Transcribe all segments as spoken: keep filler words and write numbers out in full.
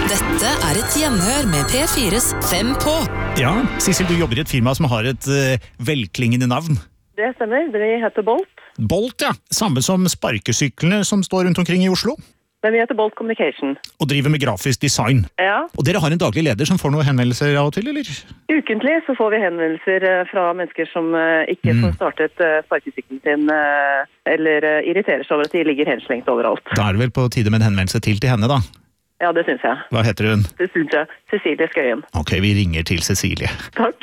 Dette er et gjenhør med P fires Fem på. Ja, Sissel, du jobber i et firma som har et uh, velklingende navn. Det stemmer, det heter Bolt. Bolt, ja. Samme som sparkesyklene som står rundt omkring i Oslo. Men vi heter Bolt Communication. Og driver med grafisk design. Ja. Og dere har en daglig leder som får noen henvendelser av og til, eller? Ukentlig så får vi henvendelser fra mennesker som ikke mm. får startet sparkesykkelen sin, eller irriterer seg over at de ligger henslengt overalt. Da er det vel på tide med en henvendelse til til henne, da? Ja, det synes jeg. Hva heter hun? Det synes jeg. Cecilie Skøyen. Ok, vi ringer til Cecilie. Takk.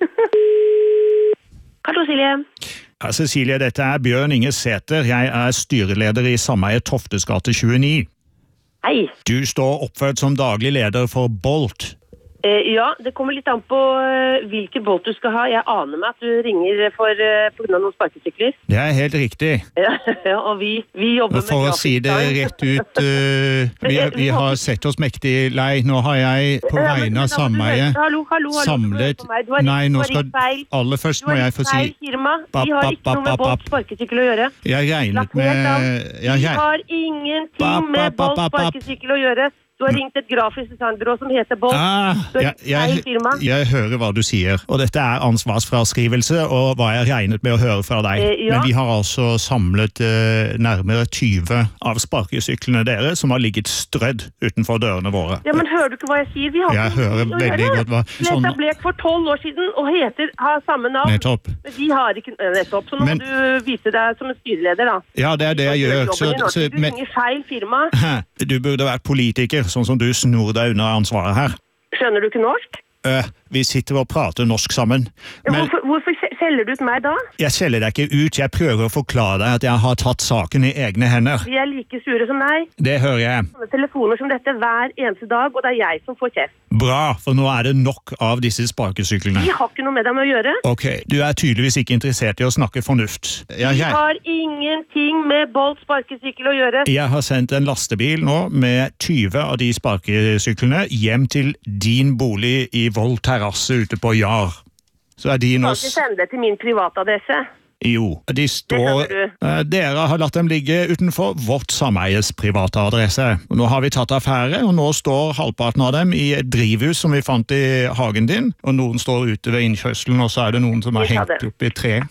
Hallo, Cecilie. Ja, Cecilie, dette er Bjørn Inge Sæther. Jeg er styreleder i Sameiet Toftes gate tjueni. Hei. Du står oppført som daglig leder for Bolt. Eh, ja, det kommer litt an på uh, hvilken Bolt du skal ha. Jeg aner meg at du ringer for, uh, på grunn av noen sparkesykler. Det er helt riktig. Ja, og vi, vi jobber for med grafisk design. For å si det rett ut, uh, vi, vi har sett oss mektig lei. Nå har jeg på vegne av Sameiet hallo, hallo, hallo, samlet... Nei, nå skal... Aller først må jeg få si... Firma. Vi har ikke noe med Bolt sparkesykkel å gjøre. Jeg regnet med... Vi har ingenting med Bolt sparkesykkel å gjøre. Du har ringt et grafisk designbyrå som heter Bolt. Ah, jeg, jeg, jeg hører hva du sier, og dette er ansvarsfraskrivelse og hva jeg regnet med å høre fra deg. Eh, ja. Men vi har altså samlet eh, nærmere tyve av sparkesyklene dere som har ligget strødd utenfor dørene våre. Ja, men hører du ikke hva jeg sier? Vi har jeg hører veldig godt hva... Vi ble etablert for tolv år siden og heter, har samme navn. Nettopp. Men vi har ikke nettopp, så nå men, må du vise deg som en styreleder da. Ja, det er det jeg gjør. Så, så, du ringer feil firma. Du burde vært politiker, sånn som du snor deg under ansvaret her. Skjønner du ikke norsk? Uh, vi sitter og prater norsk sammen. Men, hvorfor, hvorfor skjeller du ut meg da? Jeg skjeller deg ikke ut. Jeg prøver å forklare deg at jeg har tatt saken i egne hender. Vi er like sure som deg. Det hører jeg. Telefoner som dette hver eneste dag, og det er jeg som får kjeft. Bra, for nå er det nok av disse sparkesyklene. Vi har ikke noe med dem å gjøre. Ok, du er tydeligvis ikke interessert i å snakke fornuft. Jeg, Vi har ingenting med Bolt sparkesykkel å gjøre. Jeg har sendt en lastebil nå med tyve av de sparkesyklene hjem til din bolig i Vold terrasse ute på Jar. Så er de nå... Du kan ikke sende det til min privatadresse. Jo, de står... Uh, dere har latt dem ligge utenfor vårt sameies private adresse. Og nå har vi tatt affære, og nå står halvparten av dem i et drivhus som vi fant i hagen din, og noen står ute ved innkjørselen, og så er det noen som har hengt opp i tre.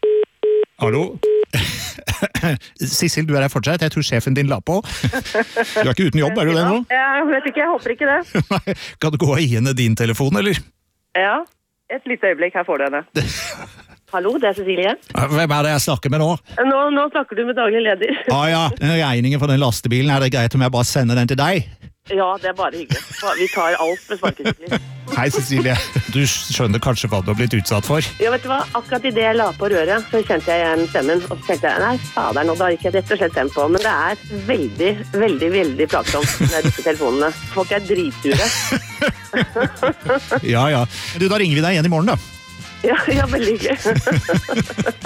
Hallo? Sissel, du er her fortsatt. Jeg tror sjefen din la på. Du er ikke uten jobb, er du det nå? Jeg vet ikke, jeg håper ikke det. Kan du gå og gi henne din telefon, eller? Ja, et lite øyeblikk, her får du henne. Hallo, det er Cecilie. Hvem er det jeg snakker med nå? Nå, nå snakker du med daglig leder. Ah, ja, den regningen for den lastebilen, er det greit om jeg bare sender den til deg? Ja, det er bare hyggelig. Vi tar alt med sparkesykler. Hei, Cecilie. Du skjønner kanskje hva du har blitt utsatt for? Ja, vet du hva? Akkurat i det jeg la på røret, så kjente jeg igjen stemmen. Og så tenkte jeg, nei, fader, nå da gikk jeg rett og slett stemt på. Men det er veldig, veldig, veldig plagsomt med disse telefonene. Folk er dritsure. Ja, ja. Du, da ringer vi deg igjen i morgen, da. Ja, ja, veldig hyggelig.